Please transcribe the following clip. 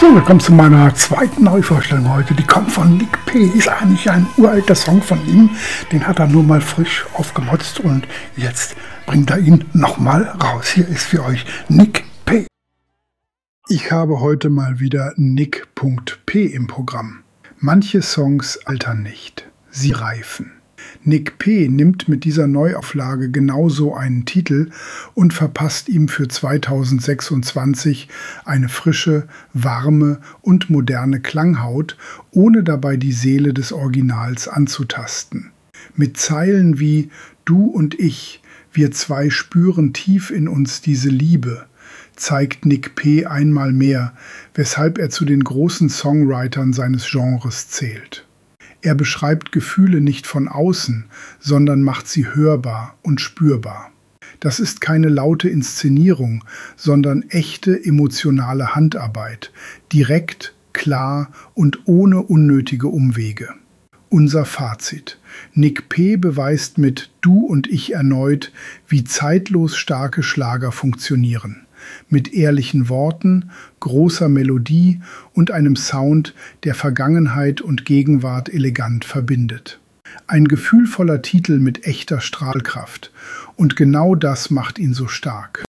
Willkommen zu meiner zweiten Neuvorstellung heute. Die kommt von Nick P. Ist eigentlich ein uralter Song von ihm. Den hat er nur mal frisch aufgemotzt und jetzt bringt er ihn nochmal raus. Hier ist für euch Nick P. Ich habe heute mal wieder Nick.P im Programm. Manche Songs altern nicht, sie reifen. Nick P. nimmt mit dieser Neuauflage genauso einen Titel und verpasst ihm für 2026 eine frische, warme und moderne Klanghaut, ohne dabei die Seele des Originals anzutasten. Mit Zeilen wie »Du und ich, wir zwei spüren tief in uns diese Liebe«, zeigt Nick P. einmal mehr, weshalb er zu den großen Songwritern seines Genres zählt. Er beschreibt Gefühle nicht von außen, sondern macht sie hörbar und spürbar. Das ist keine laute Inszenierung, sondern echte emotionale Handarbeit, direkt, klar und ohne unnötige Umwege. Unser Fazit: Nick P. beweist mit »Du und ich« erneut, wie zeitlos starke Schlager funktionieren. Mit ehrlichen Worten, großer Melodie und einem Sound, der Vergangenheit und Gegenwart elegant verbindet. Ein gefühlvoller Titel mit echter Strahlkraft. Und genau das macht ihn so stark.